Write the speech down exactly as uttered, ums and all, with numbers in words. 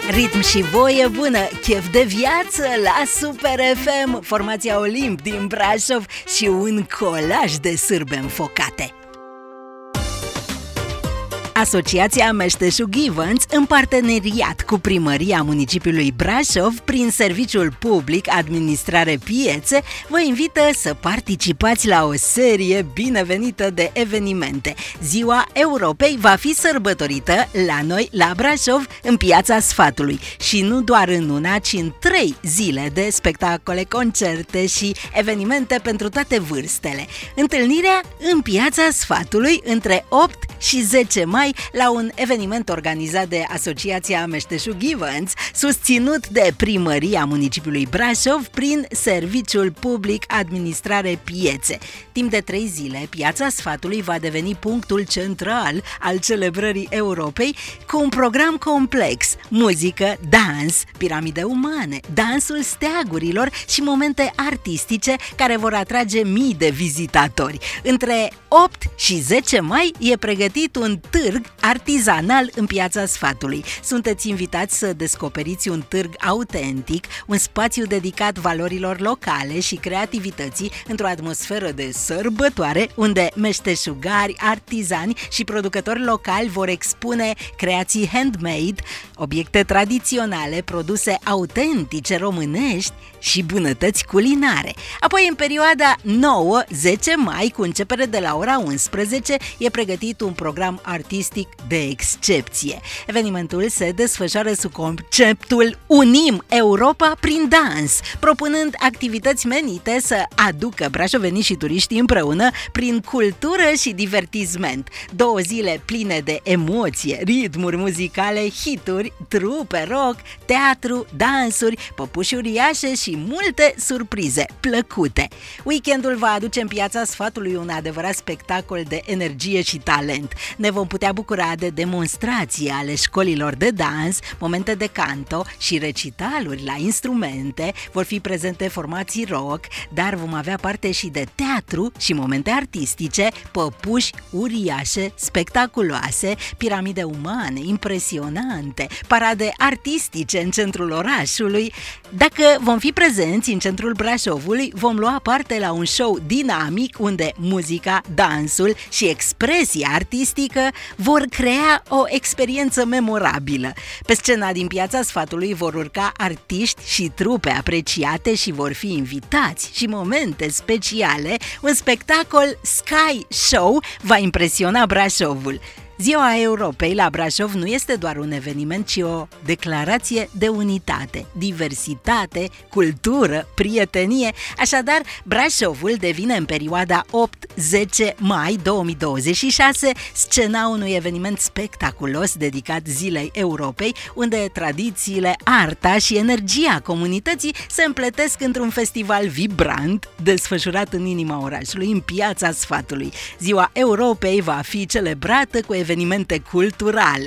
Ritm și voie bună, chef de viață la Super F M, formația Olimp din Brașov și un colaj de sârbe înfocate. Asociația Meșteșug Events, în parteneriat cu Primăria Municipiului Brașov, prin Serviciul Public Administrare Piețe, vă invită să participați la o serie binevenită de evenimente. Ziua Europei va fi sărbătorită la noi, la Brașov, în Piața Sfatului. Și nu doar în una, ci în trei zile de spectacole, concerte și evenimente pentru toate vârstele. Întâlnirea în Piața Sfatului între opt și zece mai la un eveniment organizat de Asociația Meșteșug Events, susținut de Primăria Municipiului Brașov prin Serviciul Public Administrare Piețe. Timp de trei zile, Piața Sfatului va deveni punctul central al celebrării Europei cu un program complex: muzică, dans, piramide umane, dansul steagurilor și momente artistice care vor atrage mii de vizitatori. Între opt și zece mai e pregătit un târg artizanal în Piața Sfatului. Sunteți invitați să descoperiți un târg autentic, un spațiu dedicat valorilor locale și creativității într-o atmosferă de sărbătoare, unde meșteșugari, artizani și producători locali vor expune creații handmade, obiecte tradiționale, produse autentice românești și bunătăți culinare. Apoi, în perioada nouă zece mai, cu începere de la ora unsprezece, e pregătit un program artistic de excepție. Evenimentul se desfășoară sub conceptul Unim Europa prin dans, propunând activități menite să aducă brașovenii și turiștii împreună prin cultură și divertisment. Două zile pline de emoție, ritmuri muzicale, hituri, trupe rock, teatru, dansuri, păpuși uriașe și multe surprize plăcute. Weekendul va aduce în Piața Sfatului un adevărat spectacol de energie și talent. Ne vom putea bucura de demonstrații ale școlilor de dans, momente de canto și recitaluri la instrumente, vor fi prezente formații rock, dar vom avea parte și de teatru și momente artistice, păpuși uriașe, spectaculoase, piramide umane impresionante, parade artistice în centrul orașului. Dacă vom fi prezenți în centrul Brașovului, vom lua parte la un show dinamic unde muzica, dansul și expresia artistică vor crea o experiență memorabilă. Pe scena din Piața Sfatului vor urca artiști și trupe apreciate și vor fi invitați și momente speciale. Un spectacol Sky Show va impresiona Brașovul. Ziua Europei la Brașov nu este doar un eveniment, ci o declarație de unitate, diversitate, cultură, prietenie. Așadar, Brașovul devine în perioada opt zece mai două mii douăzeci și șase scena unui eveniment spectaculos dedicat Zilei Europei, unde tradițiile, arta și energia comunității se împletesc într-un festival vibrant, desfășurat în inima orașului, în Piața Sfatului. Ziua Europei va fi celebrată cu evenimente culturale,